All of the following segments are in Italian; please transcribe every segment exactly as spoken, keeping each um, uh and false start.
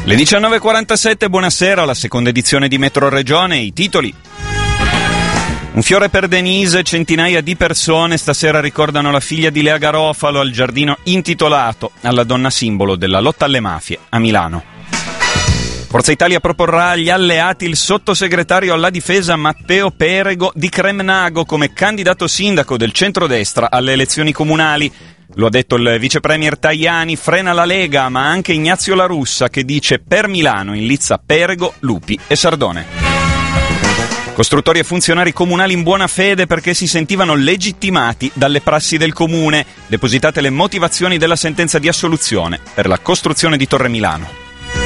Le diciannove e quarantasette, buonasera, la seconda edizione di Metro Regione, i titoli. Un fiore per Denise, centinaia di persone stasera ricordano la figlia di Lea Garofalo al giardino intitolato alla donna simbolo della lotta alle mafie a Milano. Forza Italia proporrà agli alleati il sottosegretario alla difesa Matteo Perego di Cremnago come candidato sindaco del centrodestra alle elezioni comunali. Lo ha detto il vice premier Tajani, frena la Lega, ma anche Ignazio La Russa che dice per Milano in lizza Perego, Lupi e Sardone. Costruttori e funzionari comunali in buona fede perché si sentivano legittimati dalle prassi del comune. Depositate le motivazioni della sentenza di assoluzione per la costruzione di Torre Milano.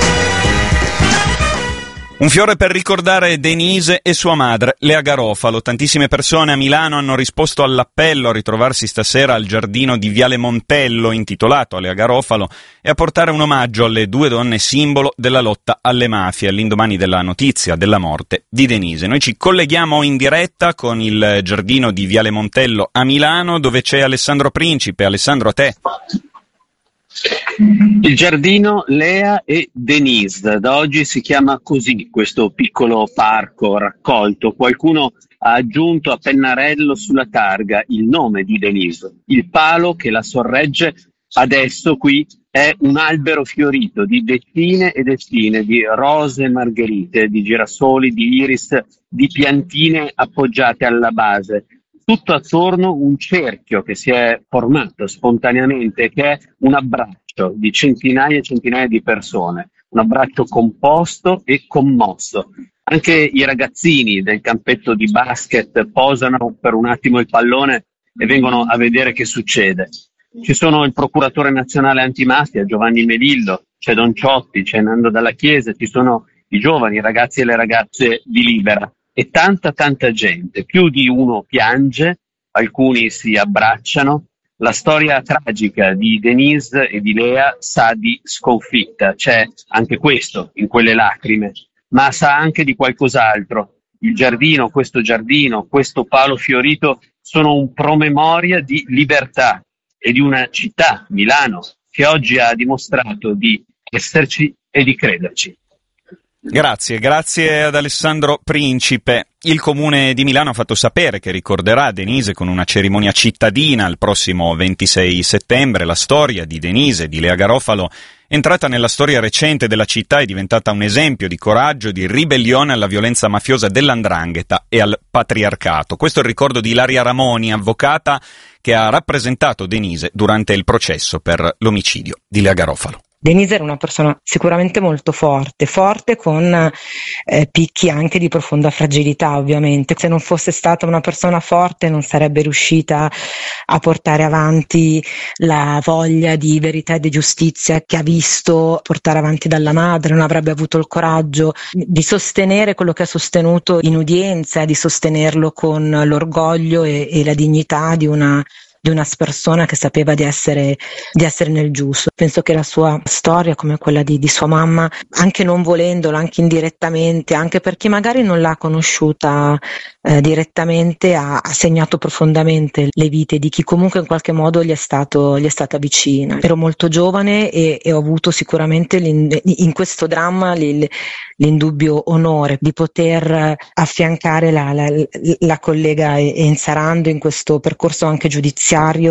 Un fiore per ricordare Denise e sua madre, Lea Garofalo. Tantissime persone a Milano hanno risposto all'appello a ritrovarsi stasera al giardino di Viale Montello, intitolato a Lea Garofalo, e a portare un omaggio alle due donne simbolo della lotta alle mafie, all'indomani della notizia della morte di Denise. Noi ci colleghiamo in diretta con il giardino di Viale Montello a Milano, dove c'è Alessandro Principe. Alessandro, a te. Il giardino Lea e Denise, da oggi si chiama così questo piccolo parco raccolto. Qualcuno ha aggiunto a pennarello sulla targa il nome di Denise. Il palo che la sorregge adesso qui è un albero fiorito di decine e decine di rose margherite, di girasoli, di iris, di piantine appoggiate alla base. Tutto attorno un cerchio che si è formato spontaneamente, che è un abbraccio di centinaia e centinaia di persone, un abbraccio composto e commosso. Anche i ragazzini del campetto di basket posano per un attimo il pallone e vengono a vedere che succede. Ci sono il procuratore nazionale antimafia Giovanni Melillo, c'è Don Ciotti, c'è Nando Dalla Chiesa, ci sono i giovani, i ragazzi e le ragazze di Libera. E tanta tanta gente, più di uno piange, alcuni si abbracciano. La storia tragica di Denise e di Lea sa di sconfitta, c'è anche questo in quelle lacrime, ma sa anche di qualcos'altro. Il giardino, questo giardino, questo palo fiorito sono un promemoria di libertà e di una città, Milano, che oggi ha dimostrato di esserci e di crederci. Grazie, grazie ad Alessandro Principe. Il Comune di Milano ha fatto sapere che ricorderà Denise con una cerimonia cittadina il prossimo ventisei settembre. La storia di Denise e di Lea Garofalo è entrata nella storia recente della città, è diventata un esempio di coraggio e di ribellione alla violenza mafiosa dell'andrangheta e al patriarcato. Questo è il ricordo di Ilaria Ramoni, avvocata che ha rappresentato Denise durante il processo per l'omicidio di Lea Garofalo. Denise era una persona sicuramente molto forte, forte con eh, picchi anche di profonda fragilità ovviamente. Se non fosse stata una persona forte non sarebbe riuscita a portare avanti la voglia di verità e di giustizia che ha visto portare avanti dalla madre, non avrebbe avuto il coraggio di sostenere quello che ha sostenuto in udienza, di sostenerlo con l'orgoglio e, e la dignità di una di una persona che sapeva di essere, di essere nel giusto. Penso che la sua storia, come quella di, di sua mamma, anche non volendola, anche indirettamente, anche per chi magari non l'ha conosciuta eh, direttamente, ha, ha segnato profondamente le vite di chi comunque in qualche modo gli è stato, gli è stata vicina. Ero molto giovane e, e ho avuto sicuramente in questo dramma l'indubbio onore di poter affiancare la, la, la collega Enza Rando in questo percorso anche giudiziario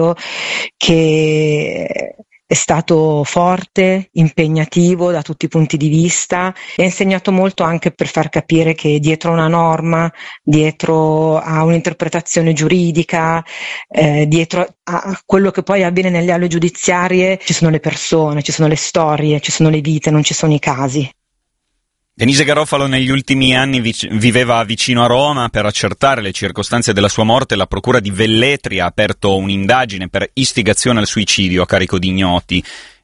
che è stato forte, impegnativo da tutti i punti di vista e ha insegnato molto anche per far capire che dietro una norma, dietro a un'interpretazione giuridica, eh, dietro a quello che poi avviene nelle aule giudiziarie ci sono le persone, ci sono le storie, ci sono le vite, non ci sono i casi. Denise Garofalo negli ultimi anni vic- viveva vicino a Roma. Per accertare le circostanze della sua morte, la procura di Velletri ha aperto un'indagine per istigazione al suicidio a carico di ignoti.